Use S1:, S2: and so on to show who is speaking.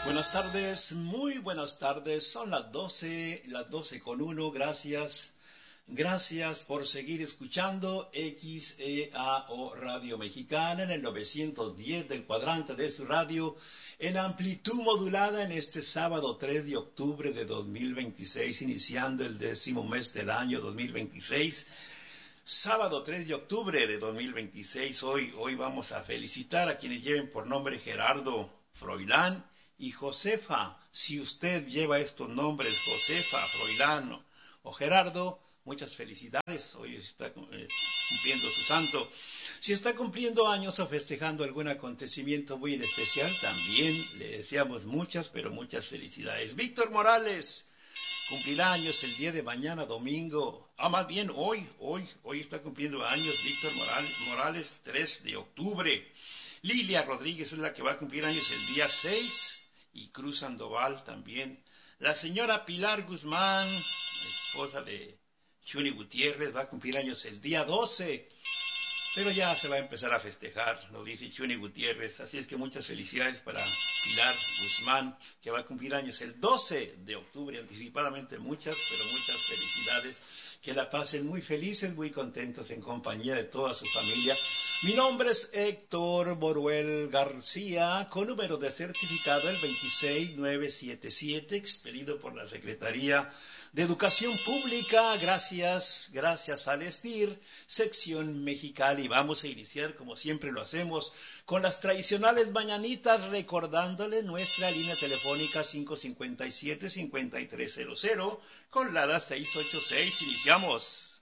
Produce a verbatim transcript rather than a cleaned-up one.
S1: Buenas tardes, muy buenas tardes. Son las doce, las doce con uno. Gracias, gracias por seguir escuchando X E A O Radio Mexicana en el novecientos diez del cuadrante de su radio en amplitud modulada en este sábado tres de octubre de dos mil veintiséis, iniciando el décimo mes del año dos mil veintiséis. Sábado tres de octubre de dos mil veintiséis. Hoy, hoy vamos a felicitar a quienes lleven por nombre Gerardo Froilán y Josefa. Si usted lleva estos nombres, Josefa, Froilán o Gerardo, muchas felicidades. Hoy está eh, cumpliendo su santo. Si está cumpliendo años o festejando algún acontecimiento muy en especial, también le deseamos muchas, pero muchas felicidades. Víctor Morales cumplirá años el día de mañana, domingo. Ah, más bien hoy, hoy, hoy está cumpliendo años Víctor Morales, Morales, tres de octubre. Lilia Rodríguez es la que va a cumplir años el día seis. Y Cruz Sandoval también. La señora Pilar Guzmán, esposa de Chuni Gutiérrez, va a cumplir años el día doce. Pero ya se va a empezar a festejar, lo dice Chuni Gutiérrez. Así es que muchas felicidades para Pilar Guzmán, que va a cumplir años el doce de octubre. Anticipadamente muchas, pero muchas felicidades. Que la pasen muy felices, muy contentos en compañía de toda su familia. Mi nombre es Héctor Boruel García, con número de certificado el veintiséis mil novecientos setenta y siete, expedido por la Secretaría de Educación Pública. Gracias, gracias al ESTIR, sección Mexicali. Vamos a iniciar, como siempre lo hacemos, con las tradicionales mañanitas, recordándole nuestra línea telefónica cinco cinco siete, cinco tres cero cero, con la seis ocho seis. Iniciamos.